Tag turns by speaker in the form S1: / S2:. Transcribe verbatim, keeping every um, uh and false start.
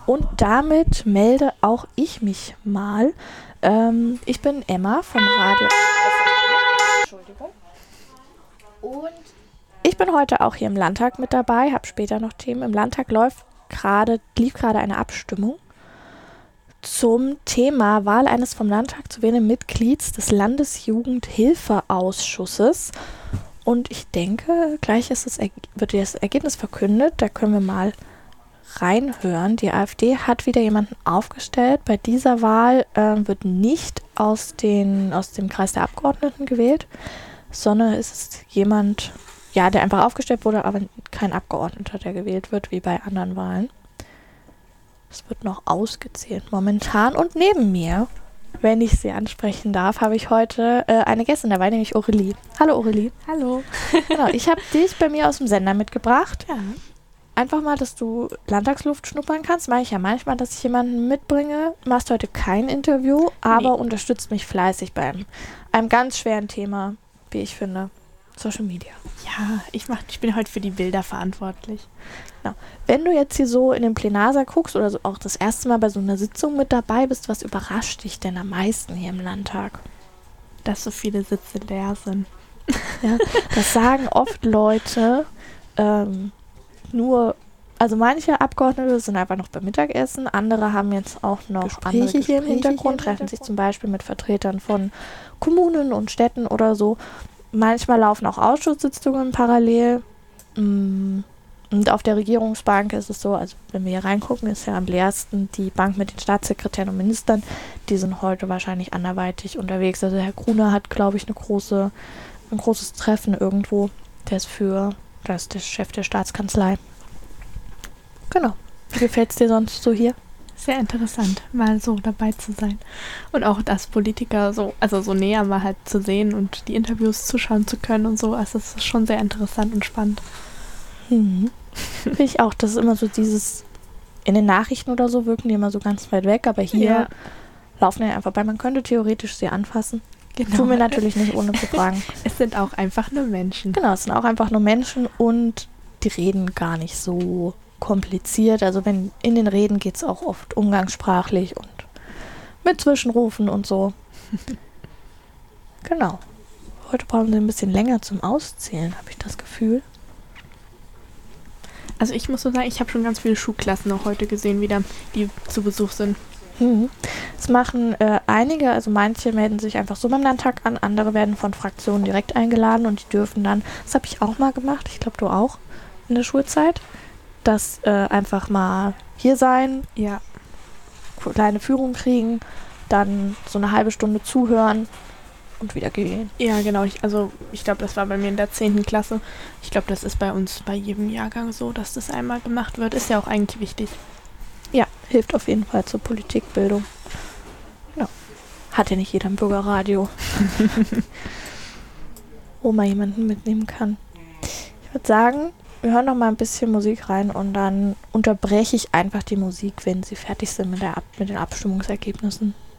S1: Und damit melde auch ich mich mal. Ähm, ich bin Emma vom Radio. Entschuldigung. Und ich bin heute auch hier im Landtag mit dabei, habe später noch Themen. Im Landtag läuft gerade, lief gerade eine Abstimmung zum Thema Wahl eines vom Landtag zu wählenden Mitglieds des Landesjugendhilfeausschusses. Und ich denke, gleich ist das, wird das Ergebnis verkündet. Da können wir mal reinhören. Die AfD hat wieder jemanden aufgestellt. Bei dieser Wahl äh, wird nicht aus, den, aus dem Kreis der Abgeordneten gewählt, sondern es ist jemand, ja, der einfach aufgestellt wurde, aber kein Abgeordneter, der gewählt wird, wie bei anderen Wahlen. Es wird noch ausgezählt momentan. Und neben mir, wenn ich sie ansprechen darf, habe ich heute äh, eine Gästin dabei, nämlich Aurelie. Hallo Aurelie.
S2: Hallo.
S1: Genau, ich habe dich bei mir aus dem Sender mitgebracht.
S2: Ja.
S1: Einfach mal, dass du Landtagsluft schnuppern kannst. Mache ich ja manchmal, dass ich jemanden mitbringe. Du machst heute kein Interview, aber
S2: Nee.
S1: unterstützt mich fleißig beim einem ganz schweren Thema, wie ich finde, Social Media.
S2: Ja, ich, mach, ich bin heute für die Bilder verantwortlich.
S1: Genau. Wenn du jetzt hier so in den Plenarsaal guckst oder so auch das erste Mal bei so einer Sitzung mit dabei bist, was überrascht dich denn am meisten hier im Landtag?
S2: Dass so viele Sitze leer sind.
S1: Ja, das sagen oft Leute, ähm, nur, also manche Abgeordnete sind einfach noch beim Mittagessen, andere haben jetzt auch noch
S2: Gespräche
S1: andere hier im
S2: Gespräche
S1: Hintergrund,
S2: hier im
S1: treffen sich
S2: Hintergrund.
S1: zum Beispiel mit Vertretern von Kommunen und Städten oder so. Manchmal laufen auch Ausschusssitzungen parallel. Mm, Und auf der Regierungsbank ist es so, also wenn wir hier reingucken, ist ja am leersten die Bank mit den Staatssekretären und Ministern. Die sind heute wahrscheinlich anderweitig unterwegs. Also Herr Gruner hat, glaube ich, eine große, ein großes Treffen irgendwo. Der ist für, das ist der Chef der Staatskanzlei. Genau. Wie gefällt es dir sonst so hier?
S2: Sehr interessant, mal so dabei zu sein. Und auch das Politiker so, also so näher mal halt zu sehen und die Interviews zuschauen zu können und so. Also es ist schon sehr interessant und spannend.
S1: Mhm. Finde ich auch. Das ist immer so dieses, in den Nachrichten oder so wirken die immer so ganz weit weg, aber hier
S2: Ja.
S1: laufen ja einfach bei. Man könnte theoretisch sie anfassen.
S2: Genau.
S1: Tun wir natürlich nicht, ohne zu fragen.
S2: Es sind auch einfach nur Menschen.
S1: Genau, es sind auch einfach nur Menschen und die reden gar nicht so kompliziert. Also wenn in den Reden geht es auch oft umgangssprachlich und mit Zwischenrufen und so. Genau. Heute brauchen sie ein bisschen länger zum Auszählen, habe ich das Gefühl.
S2: Also ich muss so sagen, ich habe schon ganz viele Schulklassen auch heute gesehen wieder, die zu Besuch sind.
S1: Mhm. Das machen äh, einige, also manche melden sich einfach so beim Landtag an, andere werden von Fraktionen direkt eingeladen und die dürfen dann, das habe ich auch mal gemacht, ich glaube du auch, in der Schulzeit, dass äh, einfach mal hier sein,
S2: Ja.
S1: kleine Führung kriegen, dann so eine halbe Stunde zuhören und wieder gehen.
S2: Ja, genau. Ich, also ich glaube, das war bei mir in der zehnten Klasse. Ich glaube, das ist bei uns bei jedem Jahrgang so, dass das einmal gemacht wird. Ist ja auch eigentlich wichtig.
S1: Ja, hilft auf jeden Fall zur Politikbildung. Ja. Hat ja nicht jeder ein Bürgerradio, wo man jemanden mitnehmen kann. Ich würde sagen, wir hören noch mal ein bisschen Musik rein und dann unterbreche ich einfach die Musik, wenn sie fertig sind mit, der Ab- mit den Abstimmungsergebnissen.